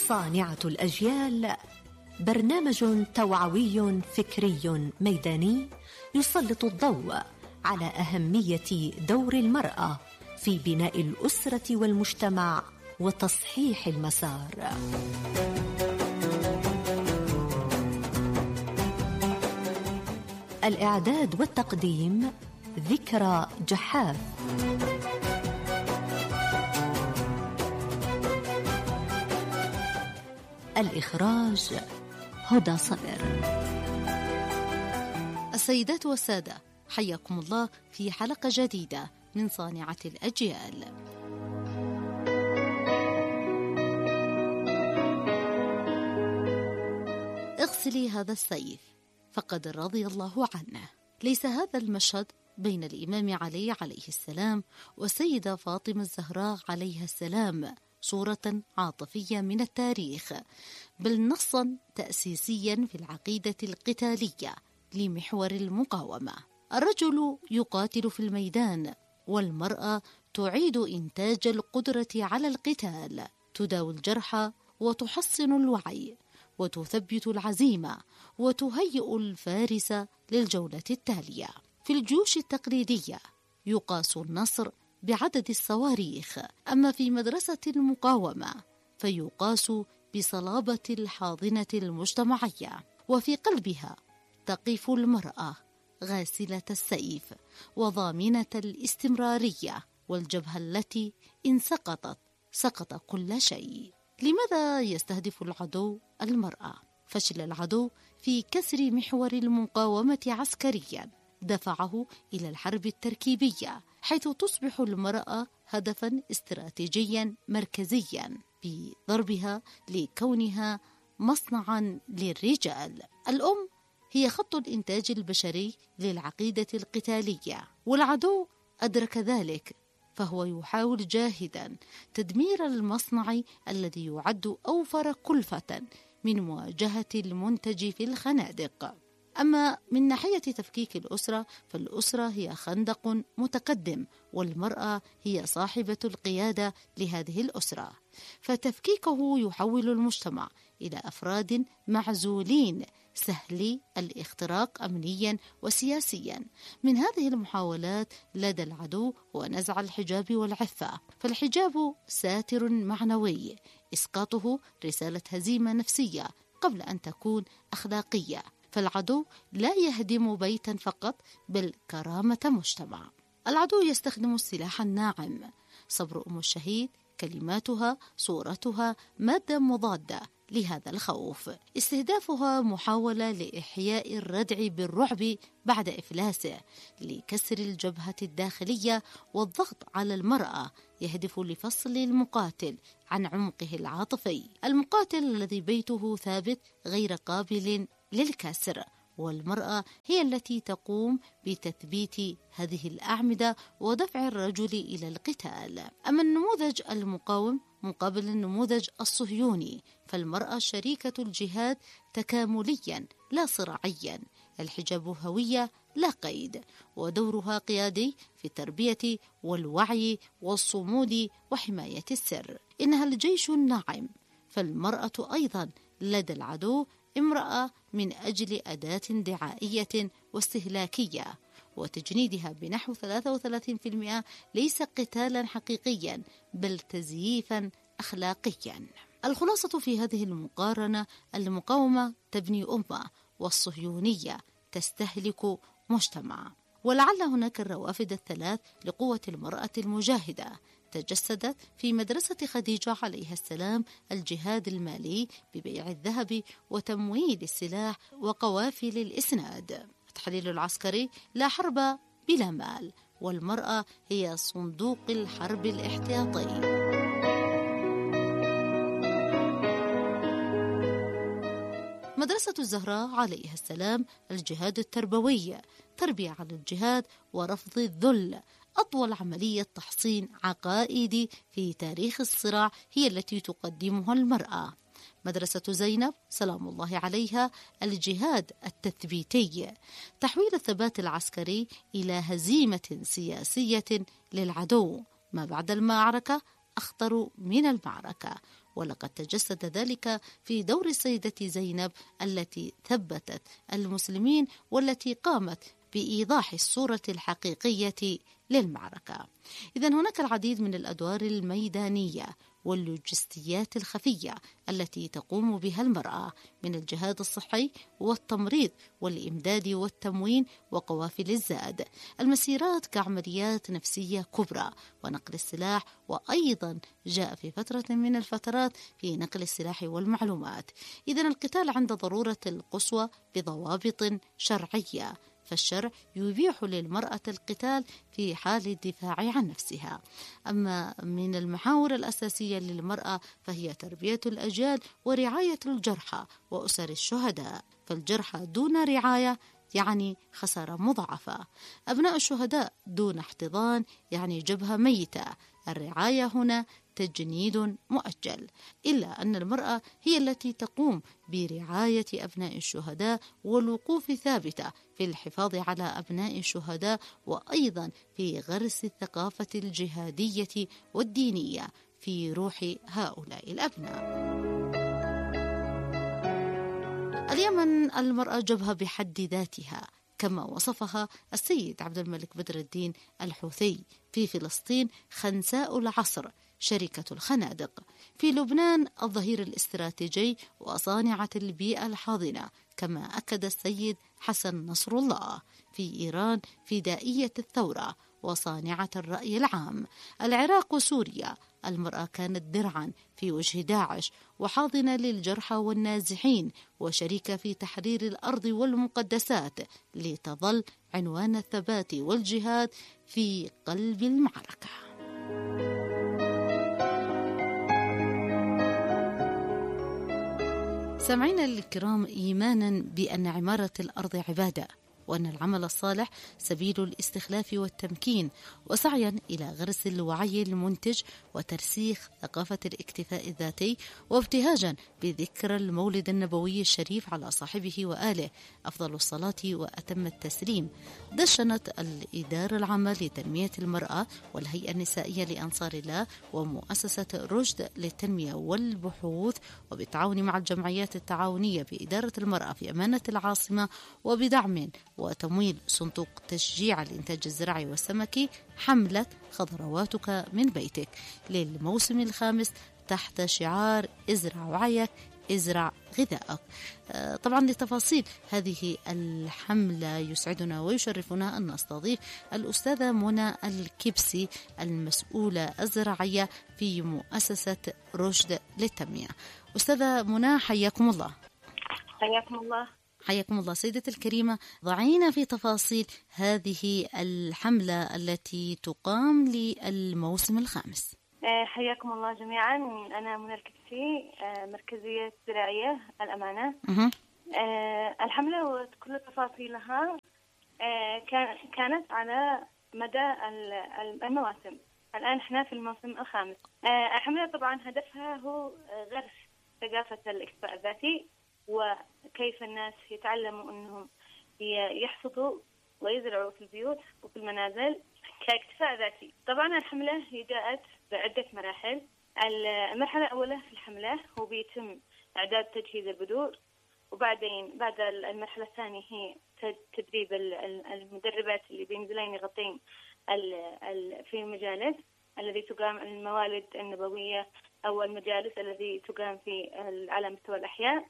صانعة الأجيال، برنامج توعوي فكري ميداني يسلط الضوء على أهمية دور المرأة في بناء الأسرة والمجتمع وتصحيح المسار. الإعداد والتقديم ذكرى جحاف. الإخراج هدى صبر. السيدات والسادة، حياكم الله في حلقة جديدة من صانعة الأجيال. اغسلي هذا السيف فقد رضي الله عنه. ليس هذا المشهد بين الإمام علي عليه السلام والسيدة فاطمة الزهراء عليها السلام صورة عاطفية من التاريخ، بل نصا تأسيسيا في العقيدة القتالية لمحور المقاومة. الرجل يقاتل في الميدان، والمرأة تعيد إنتاج القدرة على القتال، تداوي الجرحى وتحصن الوعي وتثبت العزيمة وتهيئ الفارس للجولة التالية. في الجيوش التقليدية يقاس النصر بعدد الصواريخ، أما في مدرسة المقاومة فيقاس بصلابة الحاضنة المجتمعية، وفي قلبها تقف المرأة غاسلة السيف وضامنة الاستمرارية، والجبهة التي إن سقطت سقط كل شيء. لماذا يستهدف العدو المرأة؟ فشل العدو في كسر محور المقاومة عسكريا دفعه إلى الحرب التركيبية، حيث تصبح المرأة هدفا استراتيجيا مركزيا بضربها لكونها مصنعا للرجال. الأم هي خط الإنتاج البشري للعقيدة القتالية، والعدو أدرك ذلك، فهو يحاول جاهدا تدمير المصنع الذي يعد أوفر كلفة من مواجهة المنتج في الخنادق. أما من ناحية تفكيك الأسرة، فالأسرة هي خندق متقدم، والمرأة هي صاحبة القيادة لهذه الأسرة، فتفكيكه يحول المجتمع إلى أفراد معزولين سهلي الاختراق أمنيا وسياسيا. من هذه المحاولات لدى العدو هو نزع الحجاب والعفة، فالحجاب ساتر معنوي، إسقاطه رسالة هزيمة نفسية قبل أن تكون أخلاقية. فالعدو لا يهدم بيتا فقط، بل كرامة مجتمع. العدو يستخدم السلاح الناعم، صبر أم الشهيد، كلماتها، صورتها مادة مضادة لهذا الخوف. استهدافها محاولة لإحياء الردع بالرعب بعد إفلاسه، لكسر الجبهة الداخلية والضغط على المرأة، يهدف لفصل المقاتل عن عمقه العاطفي، المقاتل الذي بيته ثابت غير قابل للكسر، والمرأة هي التي تقوم بتثبيت هذه الأعمدة ودفع الرجل إلى القتال. أما النموذج المقاوم مقابل النموذج الصهيوني، فالمرأة شريكة الجهاد تكامليا لا صراعيا، الحجاب هوية لا قيد، ودورها قيادي في التربية والوعي والصمود وحماية السر. إنها الجيش الناعم، فالمرأة أيضا لدى العدو امرأة من أجل أداة دعائية واستهلاكية، وتجنيدها بنحو 33% ليس قتالا حقيقيا، بل تزييفا أخلاقيا. الخلاصة في هذه المقارنة: المقاومة تبني أمة، والصهيونية تستهلك مجتمع. ولعل هناك الروافد الثلاث لقوة المرأة المجاهدة تجسدت في مدرسة خديجة عليها السلام: الجهاد المالي ببيع الذهب وتمويل السلاح وقوافل الإسناد. التحليل العسكري: لا حرب بلا مال، والمرأة هي صندوق الحرب الاحتياطي. مدرسة الزهراء عليها السلام: الجهاد التربوي، تربية على الجهاد ورفض الذل. أطول عملية تحصين عقائدي في تاريخ الصراع هي التي تقدمها المرأة. مدرسة زينب سلام الله عليها: الجهاد التثبيتي، تحويل الثبات العسكري إلى هزيمة سياسية للعدو. ما بعد المعركة: أخطر من المعركة. ولقد تجسد ذلك في دور السيدة زينب التي ثبتت المسلمين والتي قامت بإيضاح الصورة الحقيقية للمعركة. إذن هناك العديد من الأدوار الميدانية واللوجستيات الخفية التي تقوم بها المرأة، من الجهاد الصحي والتمريض والإمداد والتموين وقوافل الزاد، المسيرات كعمليات نفسية كبرى ونقل السلاح، وأيضا جاء في فترة من الفترات في نقل السلاح والمعلومات. إذن القتال عند ضرورة القصوى بضوابط شرعية، فالشرع يبيح للمرأة القتال في حال الدفاع عن نفسها. أما من المحاور الأساسية للمرأة فهي تربية الأجيال ورعاية الجرحى وأسر الشهداء، فالجرحى دون رعاية يعني خسارة مضاعفة، أبناء الشهداء دون احتضان يعني جبهة ميتة، الرعاية هنا تجنيد مؤجل. إلا أن المرأة هي التي تقوم برعاية أبناء الشهداء والوقوف ثابتة في الحفاظ على أبناء الشهداء، وأيضا في غرس الثقافة الجهادية والدينية في روح هؤلاء الأبناء. اليمن المرأة جبهة بحد ذاتها كما وصفها السيد عبد الملك بدر الدين الحوثي. في فلسطين خنساء العصر، شركة الخنادق. في لبنان الظهير الاستراتيجي وصانعة البيئة الحاضنة، كما أكد السيد حسن نصر الله. في إيران فدائية الثورة وصانعة الرأي العام. العراق وسوريا المرأة كانت درعا في وجه داعش وحاضنة للجرحى والنازحين، وشريكة في تحرير الأرض والمقدسات لتظل عنوان الثبات والجهاد في قلب المعركة. سامعينا الكرام، إيمانا بأن عمارة الأرض عبادة، وأن العمل الصالح سبيل الاستخلاف والتمكين، وسعيا إلى غرس الوعي المنتج وترسيخ ثقافة الاكتفاء الذاتي، وابتهاجا بذكرى المولد النبوي الشريف على صاحبه وآله أفضل الصلاة وأتم التسليم، دشنت الإدارة العامة لتنمية المرأة والهيئة النسائية لأنصار الله ومؤسسة رشد للتنمية والبحوث، وبالتعاون مع الجمعيات التعاونية بإدارة المرأة في أمانة العاصمة، وبدعم وتمويل صندوق تشجيع الإنتاج الزراعي والسمكي، حملة خضرواتك من بيتك للموسم الخامس تحت شعار ازرع وعيك ازرع غذائك. طبعا لتفاصيل هذه الحملة يسعدنا ويشرفنا أن نستضيف الأستاذة منى الكبسي، المسؤولة الزراعية في مؤسسة رشد للتنمية. أستاذة منى، حياكم الله. حياكم الله. حياكم الله سيدتي الكريمة. ضعينا في تفاصيل هذه الحملة التي تقام للموسم الخامس. حياكم الله جميعا. أنا منى الكبسي، مركزية زراعية الأمانة. الحملة وكل تفاصيلها كانت على مدى المواسم. الآن احنا في الموسم الخامس. الحملة طبعا هدفها هو غرس ثقافة الاكتفاء الذاتي، وكيف الناس يتعلموا أنهم يحصدوا ويزرعوا في البيوت وفي المنازل كاكتفاء ذاتي. طبعا الحملة هي جاءت بعدة مراحل. المرحلة الأولى في الحملة هو بيتم إعداد تجهيز البذور، وبعدين بعد المرحلة الثانية هي تدريب المدربات اللي بينزلين يغطين في المجالس الذي تقام الموالد النبوية أو المجالس الذي تقام في على مستوى الأحياء،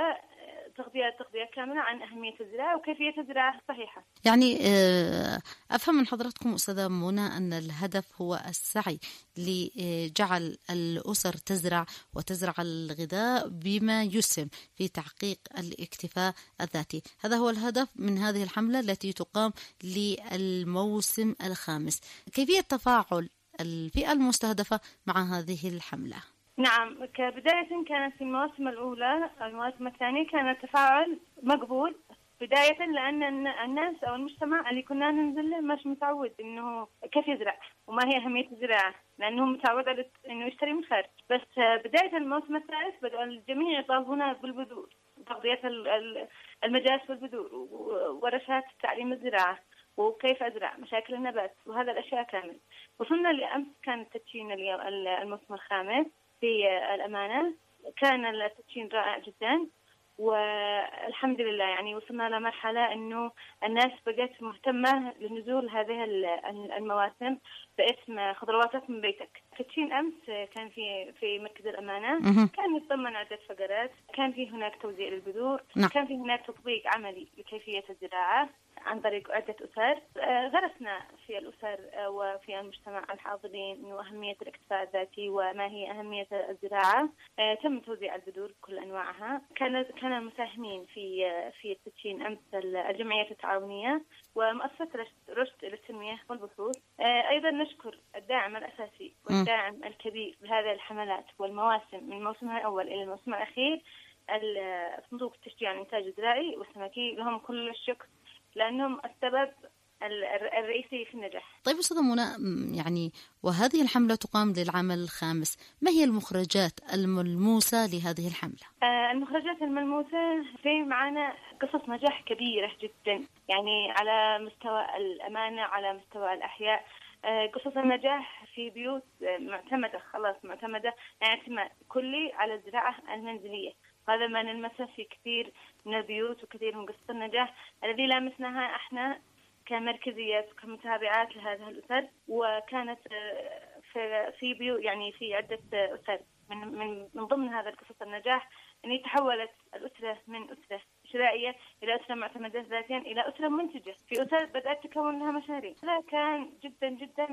وتغطية كاملة عن أهمية الزراعة وكيفية الزراعة الصحيحة. يعني أفهم من حضرتكم أستاذة منى أن الهدف هو السعي لجعل الأسر تزرع الغذاء بما يسهم في تحقيق الاكتفاء الذاتي. هذا هو الهدف من هذه الحملة التي تقام للموسم الخامس. كيفية تفاعل الفئة المستهدفة مع هذه الحملة؟ نعم، كبداية كانت في المواسم الأولى. المواسم الثانية كان التفاعل مقبول بداية، لأن الناس أو المجتمع اللي كنا ننزل له مش متعود إنه كيف يزرع وما هي أهمية الزراعة، لأنه متعود على إنه يشتري من الخارج. بس بداية الموسم الثالث بدأ الجميع يطالبون بالبذور، تغطية المجالس والبذور وورشات تعليم الزراعة، وكيف أزرع، مشاكل النبات، وهذا الأشياء كامل. وصلنا لأمس كان التدشين الموسم الخامس في الأمانة، كان التدشين رائع جدا، والحمد لله يعني وصلنا لمرحلة إنه الناس بقت مهتمة لنزول هذه المواسم باسم خضرواتك من بيتك. تدشين أمس كان في مركز الأمانة، كان يتضمن عدة فقرات، كان في هناك توزيع للبذور، كان في هناك تطبيق عملي لكيفية الزراعة عن طريق عدة أسر. غرسنا في الأسر وفي المجتمع الحاضرين إنه أهمية الاكتفاء الذاتي وما هي أهمية الزراعة. تم توزيع البذور بكل أنواعها. كان المساهمين في التدشين أمس الجمعيات التعاونية ومؤسسة رشد للتنمية والبحوث. أيضا نشكر الداعم الأساسي والداعم الكبير بهذه الحملات والمواسم من الموسم الأول إلى الموسم الأخير، صندوق التشجيع الإنتاج الزراعي والسمكي، لهم كل الشكر لأنهم السبب الرئيسي في النجاح. طيب أستاذة منى، يعني وهذه الحملة تقام للعام الخامس، ما هي المخرجات الملموسة لهذه الحملة؟ المخرجات الملموسة في معنا قصص نجاح كبيرة جدا، يعني على مستوى الأمانة، على مستوى الأحياء. قصص النجاح في بيوت معتمدة اعتماد كلي على الزراعة المنزلية. هذا ما نلمسه في كثير من البيوت وكثير من قصص النجاح الذي لامسناها احنا كمركزيات وكمتابعات لهذه الأسر. وكانت في بيوت، يعني في عدة أسر من ضمن هذا القصص النجاح أن تحولت الأسرة من أسرة شرائية إلى أسرة معتمدة ذاتيا إلى أسرة منتجة، في أسر بدأت تكون لها مشاريع. هذا كان جدا جدا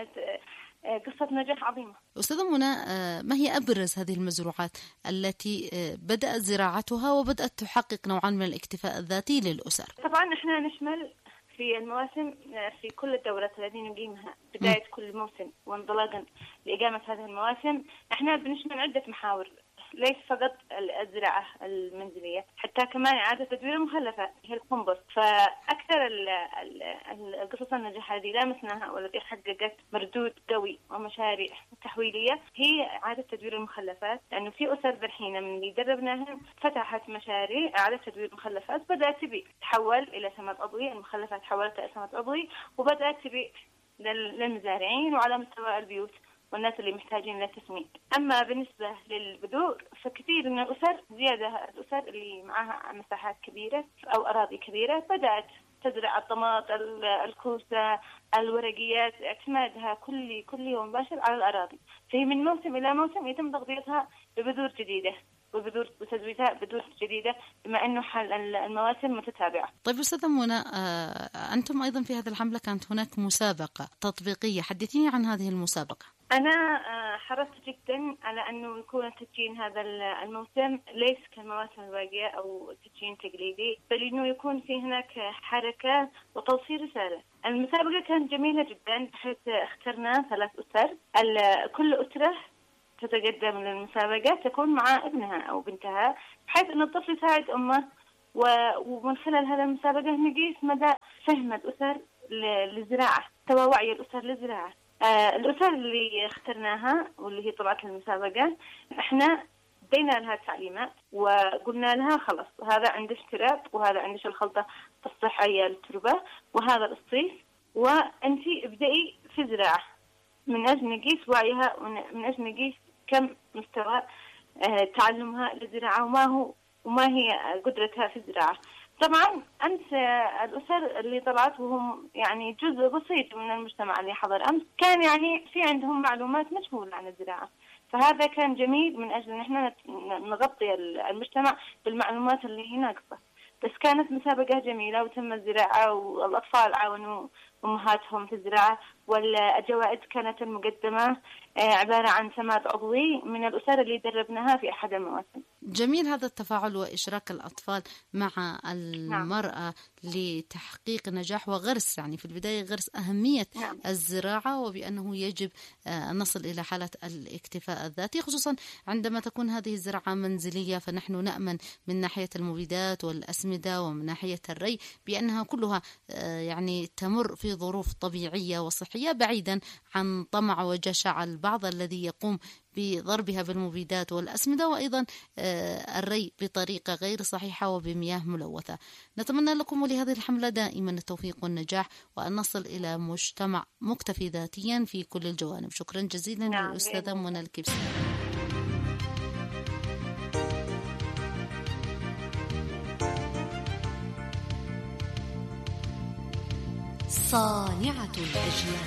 قصة نجاح عظيمة. أستاذة منى، ما هي أبرز هذه المزروعات التي بدأت زراعتها وبدأت تحقق نوعا من الاكتفاء الذاتي للأسر؟ طبعا احنا نشمل في المواسم في كل الدورات التي نقيمها بداية كل موسم وانطلاقا لإقامة هذه المواسم، احنا بنشمل عدة محاور، ليس فقط الزراعة المنزلية، حتى كمان إعادة تدوير المخلفات هي الكومبوست. فأكثر القصص النجاح التي لامسناها والتي حققت مردود قوي ومشاريع تحويلية هي إعادة تدوير المخلفات، لأنه في أسر ذحين من اللي دربناهم فتحت مشاريع إعادة تدوير المخلفات، بدأت تبيع، تحول إلى سماد عضوي، المخلفات تحولت إلى سماد عضوي وبدأت تبيع للمزارعين وعلى مستوى البيوت والناس اللي محتاجين للتسميد. أما بالنسبة للبذور فكثير من الأسر، زيادة الأسر اللي معها مساحات كبيرة أو أراضي كبيرة، بدأت تزرع الطماط، الكوسة، الورقيات، اعتمادها كلي ومباشر على الأراضي. فهي من موسم إلى موسم يتم تغطيتها ببذور جديدة وتزويدها بذور جديدة بما أنه المواسم متتابعة. طيب أستاذة منى، أنتم أيضا في هذه الحملة كانت هناك مسابقة تطبيقية، حدثيني عن هذه المسابقة. أنا حرصت جدا على أنه يكون التدشين هذا الموسم ليس كالمواسم الباقية أو تدشين تقليدي، بل أنه يكون في هناك حركة وتوصيل رسالة. المسابقة كانت جميلة جدا بحيث اخترنا 3 أسر، كل أسرة تتقدم للمسابقة تكون مع ابنها أو بنتها، بحيث أن الطفل يساعد أمه، ومن خلال هذا المسابقة نقيس مدى فهم الأسر للزراعة، مستوى وعي الأسر للزراعة. الأسر اللي اخترناها واللي هي طلعت المسابقة، احنا دينا لها تعليمات وقلنا لها خلص هذا عندك تراب، وهذا عندك الخلطة الصحية للتربة، وهذا الصيف، وأنتي ابدأي في زراعة، من أجل نقيس وعيها ومن أجل نقيس كم مستوى تعلمها للزراعة وما هي قدرتها في الزراعة. طبعا أمس الأسر اللي طلعت وهم يعني جزء بسيط من المجتمع اللي حضر أمس، كان يعني في عندهم معلومات مجهولة عن الزراعة، فهذا كان جميل من أجل أن احنا نغطي المجتمع بالمعلومات اللي هي ناقصة. بس كانت مسابقة جميلة وتم الزراعة والأطفال عاونوا أمهاتهم في الزراعة، والجوائز كانت المقدمة عبارة عن سماد عضوي من الأسر اللي دربناها في أحد المواسم. جميل هذا التفاعل وإشراك الأطفال مع المرأة لتحقيق نجاح وغرس، يعني في البداية غرس أهمية الزراعة وبأنه يجب أن نصل إلى حالة الاكتفاء الذاتي، خصوصا عندما تكون هذه الزراعة منزلية، فنحن نأمن من ناحية المبيدات والأسمدة ومن ناحية الري بأنها كلها يعني تمر في ظروف طبيعية وصحية بعيدا عن طمع وجشع البشر البعض الذي يقوم بضربها بالمبيدات والأسمدة، وأيضا الري بطريقة غير صحيحة وبمياه ملوثة. نتمنى لكم ولهذه الحملة دائما التوفيق والنجاح، وأن نصل إلى مجتمع مكتفي ذاتيا في كل الجوانب. شكرا جزيلا للأستاذة منى الكبسي. صانعة الأجيال.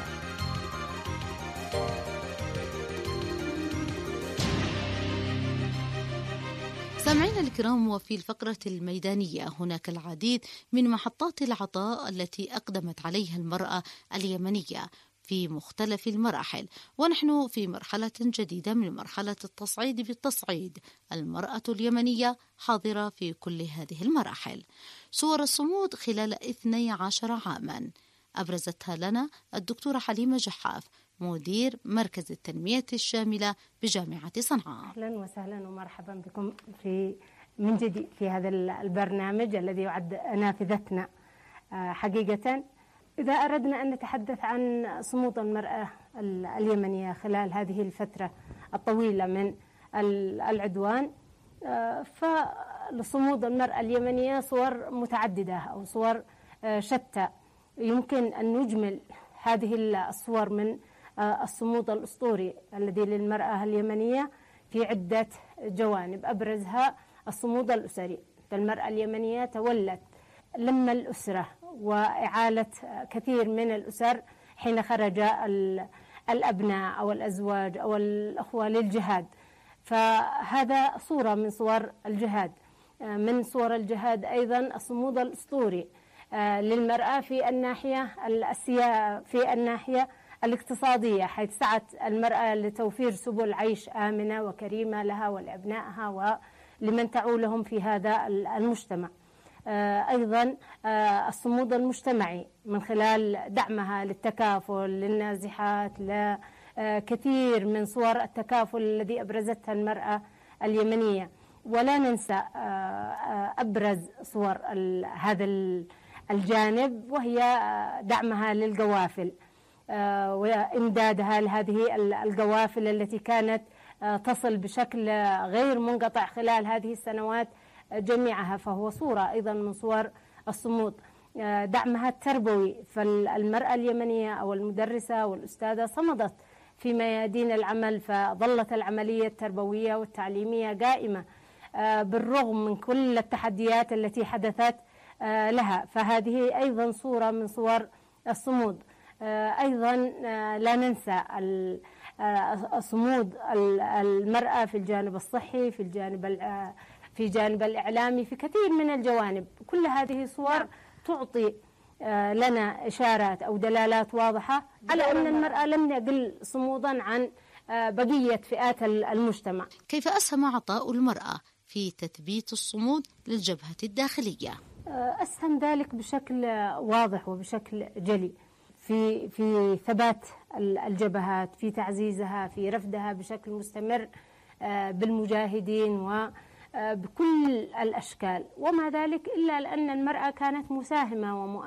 سامعينا الكرام، وفي الفقرة الميدانية هناك العديد من محطات العطاء التي أقدمت عليها المرأة اليمنية في مختلف المراحل، ونحن في مرحلة جديدة من مرحلة التصعيد بالتصعيد. المرأة اليمنية حاضرة في كل هذه المراحل. صور الصمود خلال 12 عاما أبرزتها لنا الدكتورة حليمة جحاف، مدير مركز التنمية الشاملة بجامعة صنعاء. أهلا وسهلا ومرحبا بكم من جديد في هذا البرنامج الذي يعد نافذتنا. حقيقة إذا أردنا أن نتحدث عن صمود المرأة اليمنية خلال هذه الفترة الطويلة من العدوان، فلصمود المرأة اليمنية صور متعددة أو صور شتى. يمكن أن نجمل هذه الصور من الصمود الأسطوري الذي للمرأة اليمنية في عدة جوانب، أبرزها الصمود الأسري. فالمرأة اليمنية تولت لم الأسرة وإعالة كثير من الأسر حين خرج الأبناء أو الأزواج أو الأخوة للجهاد، فهذا صورة من صور الجهاد. من صور الجهاد أيضا الصمود الأسطوري للمرأة في الناحية الاقتصادية، حيث سعت المرأة لتوفير سبل عيش آمنة وكريمة لها ولأبنائها ولمن تعولهم في هذا المجتمع. أيضا الصمود المجتمعي من خلال دعمها للتكافل للنازحات، لكثير من صور التكافل الذي أبرزتها المرأة اليمنية. ولا ننسى أبرز صور هذا الجانب وهي دعمها للقوافل وإمدادها لهذه القوافل التي كانت تصل بشكل غير منقطع خلال هذه السنوات جميعها، فهو صورة أيضا من صور الصمود. دعمها التربوي، فالمرأة اليمنية أو المدرسة والأستاذة صمدت في ميادين العمل، فظلت العملية التربوية والتعليمية قائمة بالرغم من كل التحديات التي حدثت لها، فهذه أيضا صورة من صور الصمود. أيضا لا ننسى صمود المرأة في الجانب الصحي، في جانب الإعلامي، في كثير من الجوانب. كل هذه صور تعطي لنا إشارات أو دلالات واضحة على أن المرأة لم يقل صمودا عن بقية فئات المجتمع. كيف أسهم عطاء المرأة في تثبيت الصمود للجبهة الداخلية؟ أسهم ذلك بشكل واضح وبشكل جلي في ثبات الجبهات، في تعزيزها، في رفدها بشكل مستمر بالمجاهدين وبكل الأشكال، وما ذلك إلا لأن المرأة كانت مساهمة